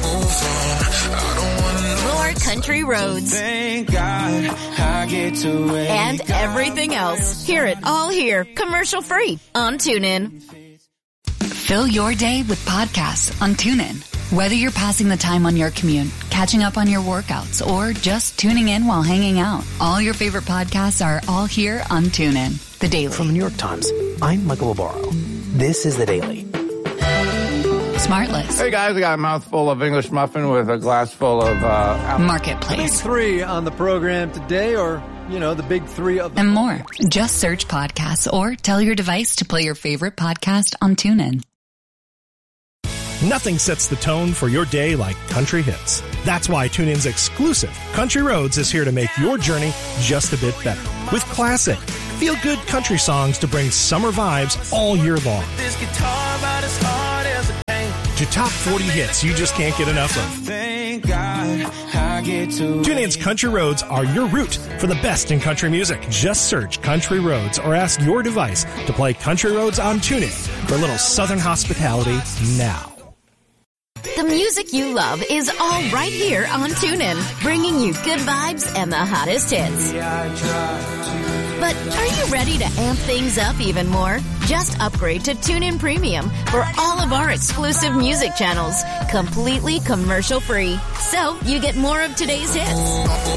F: more country roads,
G: Thank God I get to wake
F: and everything else. Hear it all here, commercial-free on TuneIn.
L: Fill your day with podcasts on TuneIn. Whether you're passing the time on your commute, catching up on your workouts, or just tuning in while hanging out, all your favorite podcasts are all here on TuneIn. The Daily.
Q: From the New York Times, I'm Michael Barbaro. This is The Daily.
L: Smartless.
R: Hey guys, I got a mouthful of English muffin with a glass full of uh,
L: Marketplace.
S: Big three on the program today, or, you know, the big three of...
L: And more. Just search podcasts or tell your device to play your favorite podcast on TuneIn.
T: Nothing sets the tone for your day like country hits. That's why TuneIn's exclusive Country Roads is here to make your journey just a bit better. With classic, feel-good country songs to bring summer vibes all year long.
G: this guitar about as hard as a tank.
T: To top forty hits you just can't get enough of.
G: Thank God I get to
T: TuneIn's Country Roads are your route for the best in country music. Just search Country Roads or ask your device to play Country Roads on TuneIn for a little southern hospitality now.
F: The music you love is all right here on TuneIn, bringing you good vibes and the hottest hits. But are you ready to amp things up even more? Just upgrade to TuneIn Premium for all of our exclusive music channels, completely commercial-free. So you get more of today's hits,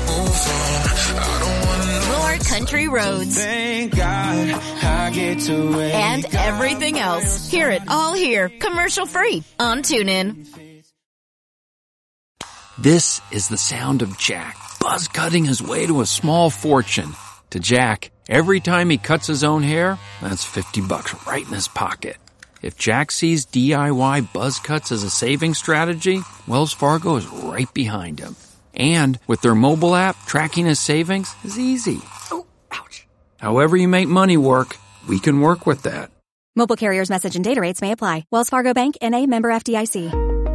F: more country roads,
G: Thank God I get to wake
F: and everything else. Hear it all here, commercial-free on TuneIn.
U: This is the sound of Jack, buzz cutting his way to a small fortune. To Jack, every time he cuts his own hair, that's fifty bucks right in his pocket. If Jack sees D I Y buzz cuts as a saving strategy, Wells Fargo is right behind him. And with their mobile app, tracking his savings is easy. Oh, ouch. However you make money work, we can work with that.
V: Mobile carriers' message and data rates may apply. Wells Fargo Bank, N A, member F D I C.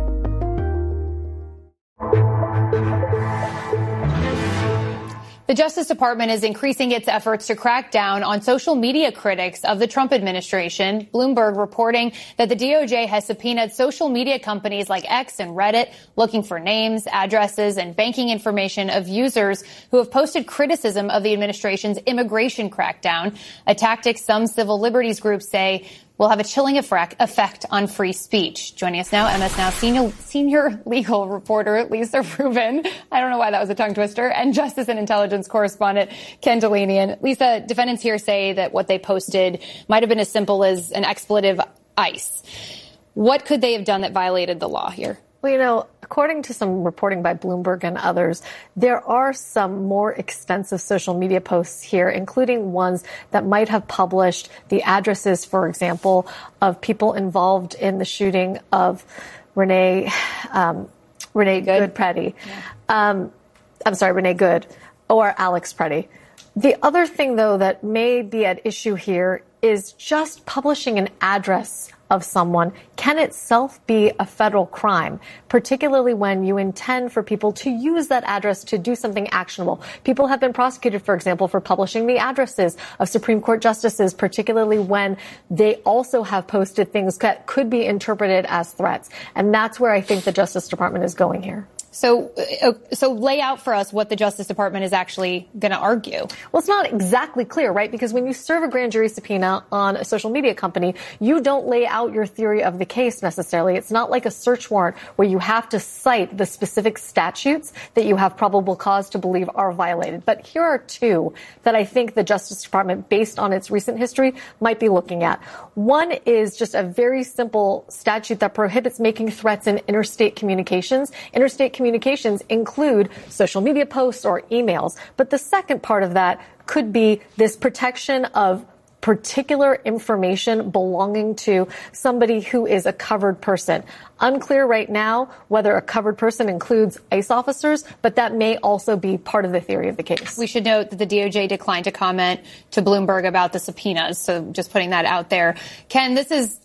B: The Justice Department is increasing its efforts to crack down on social media critics of the Trump administration. Bloomberg reporting that the D O J has subpoenaed social media companies like X and Reddit, looking for names, addresses, and banking information of users who have posted criticism of the administration's immigration crackdown, a tactic some civil liberties groups say will have a chilling effect on free speech. Joining us now, M S Now senior, senior legal reporter Lisa Rubin. I don't know why that was a tongue twister. And Justice and Intelligence correspondent Ken Delanian. Lisa, defendants here say that what they posted might have been as simple as an expletive ICE. What could they have done that violated the law here?
W: Well, you know, according to some reporting by Bloomberg and others, there are some more extensive social media posts here, including ones that might have published the addresses, for example, of people involved in the shooting of Renee, um, Renee Good, Preddy. Yeah. Um, I'm sorry, Renee Good or Alex Preddy. The other thing, though, that may be at issue here is just publishing an address of someone can itself be a federal crime, particularly when you intend for people to use that address to do something actionable. People have been prosecuted, for example, for publishing the addresses of Supreme Court justices, particularly when they also have posted things that could be interpreted as threats. And that's where I think the Justice Department is going here.
B: So, so lay out for us what the Justice Department is actually going to argue.
W: Well, it's not exactly clear, right? Because when you serve a grand jury subpoena on a social media company, you don't lay out your theory of the case necessarily. It's not like a search warrant where you have to cite the specific statutes that you have probable cause to believe are violated. But here are two that I think the Justice Department, based on its recent history, might be looking at. One is just a very simple statute that prohibits making threats in interstate communications. Interstate communications include social media posts or emails. But the second part of that could be this protection of particular information belonging to somebody who is a covered person. Unclear right now whether a covered person includes ICE officers, but that may also be part of the theory of the case.
B: We should note that the D O J declined to comment to Bloomberg about the subpoenas, so just putting that out there. Ken, this is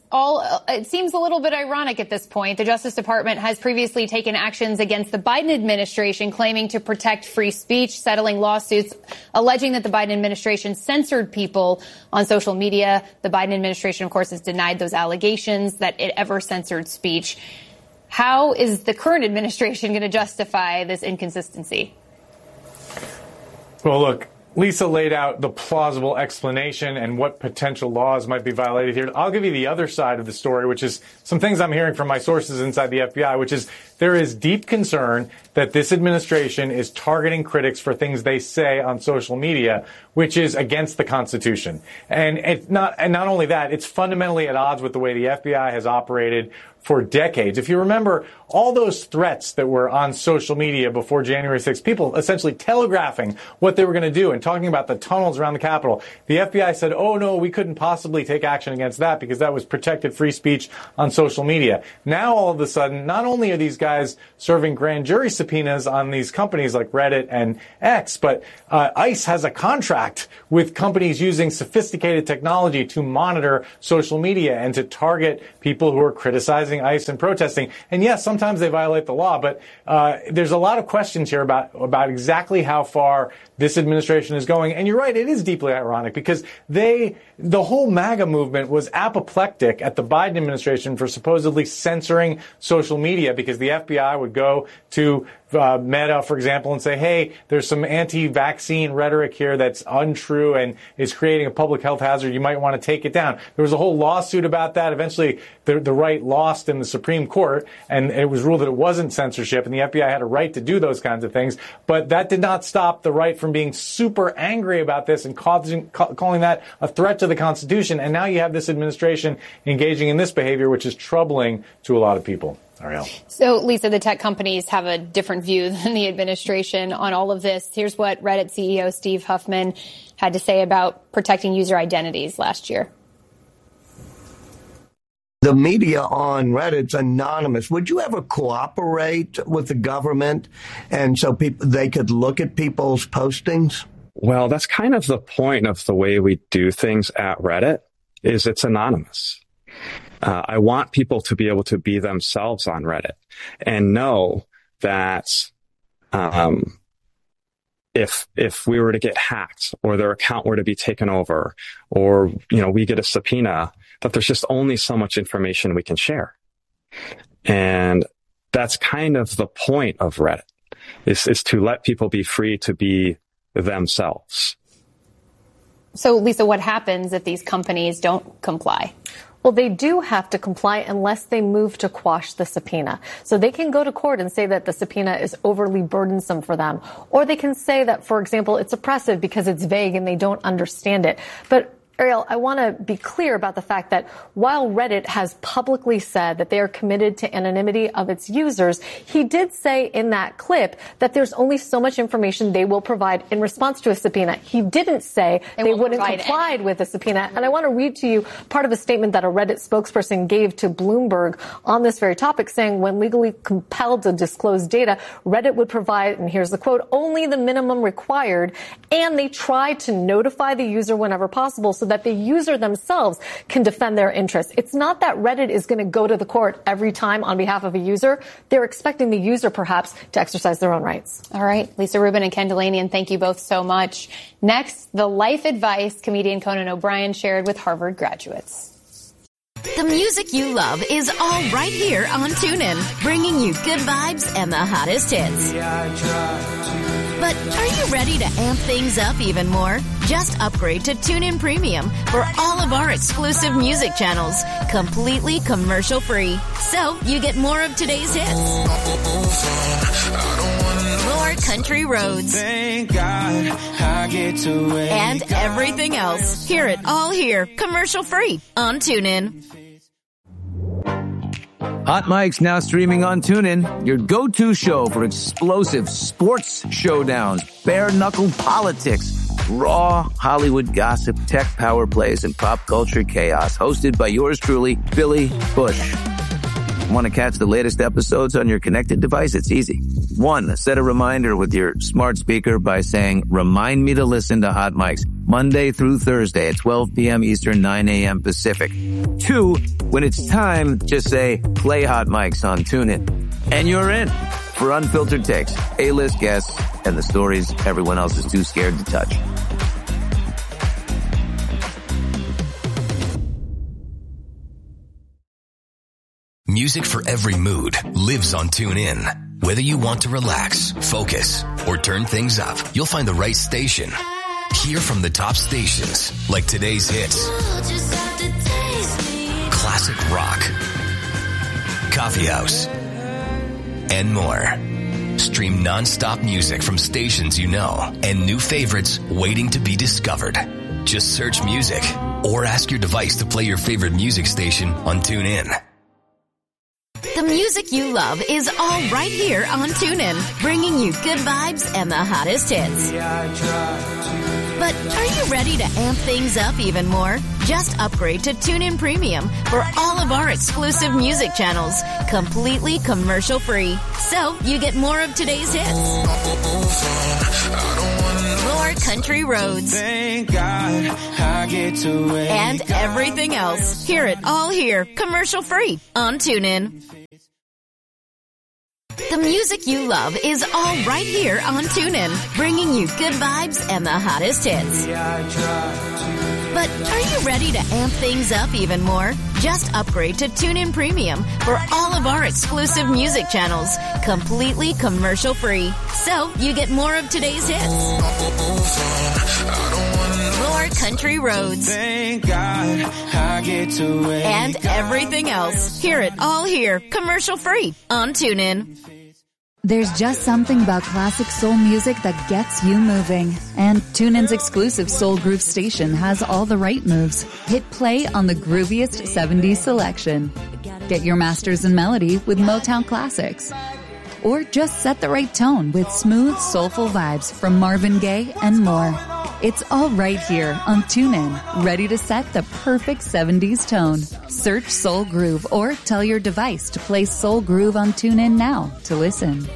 B: all, it seems a little bit ironic at this point. The Justice Department has previously taken actions against the Biden administration, claiming to protect free speech, settling lawsuits alleging that the Biden administration censored people on social media. The Biden administration, of course, has denied those allegations that it ever censored speech. How is the current administration going to justify this inconsistency?
A: Well, look, Lisa laid out the plausible explanation and what potential laws might be violated here. I'll give you the other side of the story, which is some things I'm hearing from my sources inside the F B I, which is there is deep concern that this administration is targeting critics for things they say on social media, which is against the Constitution. And it's not, and not only that, it's fundamentally at odds with the way the F B I has operated for decades. If you remember all those threats that were on social media before January sixth, people essentially telegraphing what they were going to do and talking about the tunnels around the Capitol, the F B I said, oh no, we couldn't possibly take action against that because that was protected free speech on social media. Now all of a sudden, not only are these guys serving grand jury subpoenas on these companies like Reddit and X, but uh, ICE has a contract with companies using sophisticated technology to monitor social media and to target people who are criticizing ICE and protesting. And yes, sometimes they violate the law, but uh, there's a lot of questions here about, about exactly how far this administration is going. And you're right, it is deeply ironic because they, the whole MAGA movement was apoplectic at the Biden administration for supposedly censoring social media because the F B I would go to Uh, Meta, for example, and say, hey, there's some anti-vaccine rhetoric here that's untrue and is creating a public health hazard. You might want to take it down. There was a whole lawsuit about that. Eventually, the, the right lost in the Supreme Court, and it was ruled that it wasn't censorship, and the F B I had a right to do those kinds of things. But that did not stop the right from being super angry about this and causing, ca- calling that a threat to the Constitution. And now you have this administration engaging in this behavior, which is troubling to a lot of people. Ariel.
B: So, Lisa, the tech companies have a different view than the administration on all of this. Here's what Reddit C E O Steve Huffman had to say about protecting user identities last year.
C: The media on Reddit's anonymous. Would you ever cooperate with the government and so people they could look at people's postings?
E: Well, that's kind of the point of the way we do things at Reddit, is it's anonymous. Uh, I want people to be able to be themselves on Reddit and know that um, if if we were to get hacked or their account were to be taken over or, you know, we get a subpoena, that there's just only so much information we can share. And that's kind of the point of Reddit, is, is to let people be free to be themselves.
B: So, Lisa, what happens if these companies don't comply?
W: Well, they do have to comply unless they move to quash the subpoena. So they can go to court and say that the subpoena is overly burdensome for them. Or they can say that, for example, it's oppressive because it's vague and they don't understand it. But Ariel, I want to be clear about the fact that while Reddit has publicly said that they are committed to anonymity of its users, he did say in that clip that there's only so much information they will provide in response to a subpoena. He didn't say they, they wouldn't comply any. with a subpoena. And I want to read to you part of a statement that a Reddit spokesperson gave to Bloomberg on this very topic, saying when legally compelled to disclose data, Reddit would provide, and here's the quote, only the minimum required, and they try to notify the user whenever possible so that the user themselves can defend their interests. It's not that Reddit is going to go to the court every time on behalf of a user. They're expecting the user, perhaps, to exercise their own rights.
B: All right. Lisa Rubin and Ken Dilanian, thank you both so much. Next, the life advice comedian Conan O'Brien shared with Harvard graduates.
F: The music you love is all right here on TuneIn, bringing you good vibes and the hottest hits. But are you ready to amp things up even more? Just upgrade to TuneIn Premium for all of our exclusive music channels, completely commercial-free. So you get more of today's hits, more country roads, and everything else. Hear it all here, commercial-free on TuneIn.
X: Hot Mike's now streaming on TuneIn, your go-to show for explosive sports showdowns, bare-knuckle politics, raw Hollywood gossip, tech power plays, and pop culture chaos. Hosted by yours truly, Billy Bush. Want to catch the latest episodes on your connected device? It's easy. One, set a reminder with your smart speaker by saying, remind me to listen to Hot Mike's. Monday through Thursday at twelve p.m. Eastern, nine a.m. Pacific. Two, when it's time, just say, play Hot Mics on TuneIn. And you're in for unfiltered takes, A-list guests, and the stories everyone else is too scared to touch.
H: Music for every mood lives on TuneIn. Whether you want to relax, focus, or turn things up, you'll find the right station. Hear from the top stations, like today's hits, classic rock, coffee house, and more. Stream non-stop music from stations you know and new favorites waiting to be discovered. Just search music or ask your device to play your favorite music station on TuneIn.
F: The music you love is all right here on TuneIn, bringing you good vibes and the hottest hits. But are you ready to amp things up even more? Just upgrade to TuneIn Premium for all of our exclusive music channels, completely commercial-free. So you get more of today's hits, more country roads,
G: Thank God I get to wake
F: and everything else. Hear it all here, commercial-free on TuneIn. The music you love is all right here on TuneIn, bringing you good vibes and the hottest hits. But are you ready to amp things up even more? Just upgrade to TuneIn Premium for all of our exclusive music channels, completely commercial-free. So you get more of today's hits, more country roads,
G: Thank God I get to wake
F: and everything else. Hear it all here, commercial-free on TuneIn.
L: There's just something about classic soul music that gets you moving. And TuneIn's exclusive Soul Groove station has all the right moves. Hit play on the grooviest seventies selection. Get your masters in melody with Motown classics. Or just set the right tone with smooth, soulful vibes from Marvin Gaye and more. It's all right here on TuneIn, ready to set the perfect seventies tone. Search Soul Groove or tell your device to play Soul Groove on TuneIn now to listen.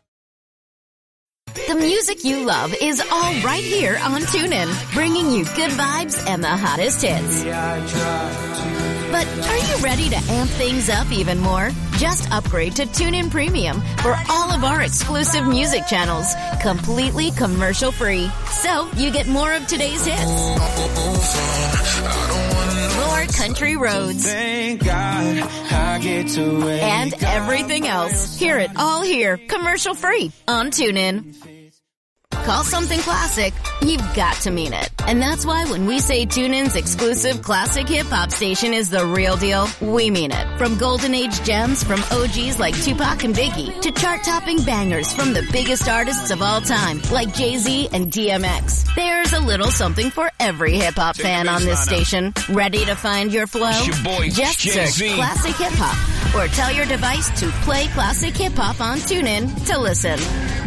F: The music you love is all right here on TuneIn, bringing you good vibes and the hottest hits. But are you ready to amp things up even more? Just upgrade to TuneIn Premium for all of our exclusive music channels, completely commercial-free. So you get more of today's hits, more country roads,
G: Thank God I get to wake
F: and everything else. Hear it all here, commercial-free on TuneIn. Call something classic, you've got to mean it. And that's why when we say TuneIn's exclusive classic hip-hop station is the real deal, we mean it. From golden age gems from O Gs like Tupac and Biggie to chart-topping bangers from the biggest artists of all time like Jay-Z and D M X. There's a little something for every hip-hop fan on this station. Ready to find your flow?
P: It's your boy,
F: Just
P: Jay-Z.
F: search Classic Hip-Hop or tell your device to play Classic Hip-Hop on TuneIn to listen.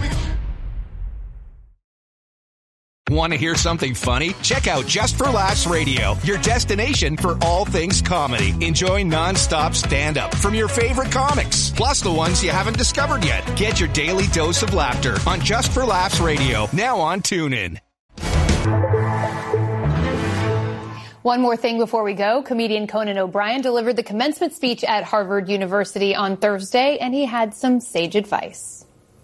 I: Want to hear something funny? Check out Just for Laughs Radio, your destination for all things comedy. Enjoy non-stop stand-up from your favorite comics, plus the ones you haven't discovered yet. Get your daily dose of laughter on Just for Laughs Radio, now on TuneIn.
B: One more thing before we go. Comedian Conan O'Brien delivered the commencement speech at Harvard University on Thursday, and he had some sage advice.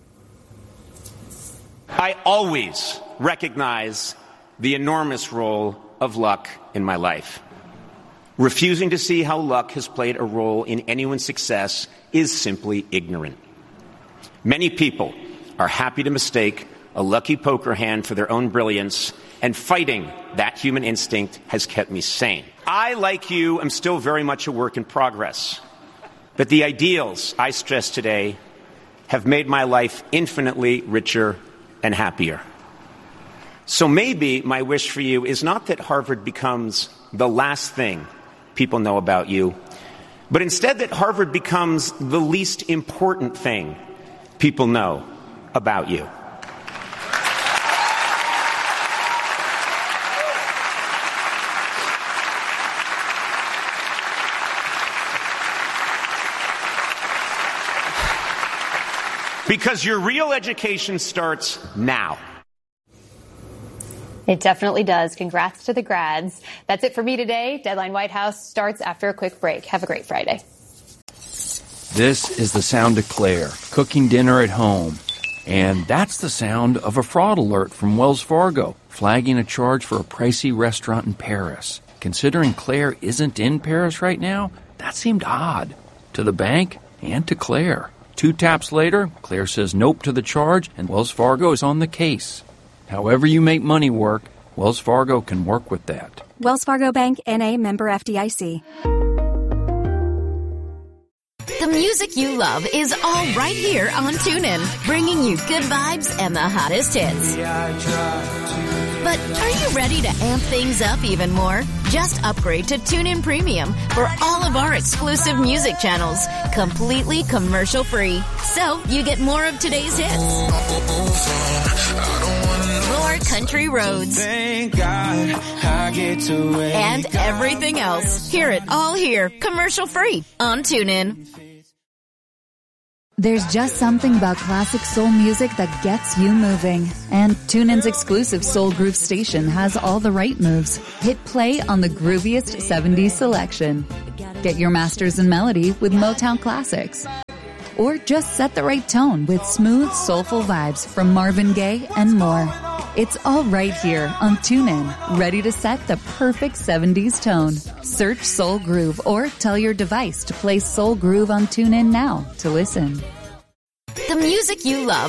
K: I always recognize the enormous role of luck in my life. Refusing to see how luck has played a role in anyone's success is simply ignorant. Many people are happy to mistake a lucky poker hand for their own brilliance, and fighting that human instinct has kept me sane. I, like you, am still very much a work in progress. But the ideals I stress today have made my life infinitely richer and happier. So maybe my wish for you is not that Harvard becomes the last thing people know about you, but instead that Harvard becomes the least important thing people know about you. Because your real education starts now.
B: It definitely does. Congrats to the grads. That's it for me today. Deadline White House starts after a quick break. Have a great Friday.
U: This is the sound of Claire cooking dinner at home. And that's the sound of a fraud alert from Wells Fargo, flagging a charge for a pricey restaurant in Paris. Considering Claire isn't in Paris right now, that seemed odd. To the bank and to Claire. Two taps later, Claire says nope to the charge, and Wells Fargo is on the case. However you make money work, Wells Fargo can work with that.
V: Wells Fargo Bank, N A, member F D I C.
F: The music you love is all right here on TuneIn, bringing you good vibes and the hottest hits. But are you ready to amp things up even more? Just upgrade to TuneIn Premium for all of our exclusive music channels, completely commercial-free. So you get more of today's hits, more country roads,
G: Thank God I get to wake
F: and everything else. Hear it all here, commercial-free on TuneIn.
L: There's just something about classic soul music that gets you moving. And TuneIn's exclusive Soul Groove station has all the right moves. Hit play on the grooviest seventies selection. Get your masters in melody with Motown classics. Or just set the right tone with smooth, soulful vibes from Marvin Gaye and more. It's all right here on TuneIn, ready to set the perfect seventies tone. Search Soul Groove or tell your device to play Soul Groove on TuneIn now to listen.
F: The music you love